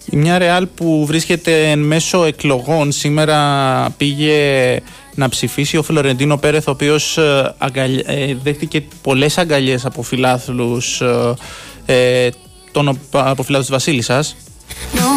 Μια Ρεάλ που βρίσκεται εν μέσω εκλογών. Σήμερα πήγε να ψηφίσει ο Φλωρεντίνο Πέρεθ, ο οποίος δέχτηκε πολλές αγκαλιές από φιλάθλους της Βασίλισσας.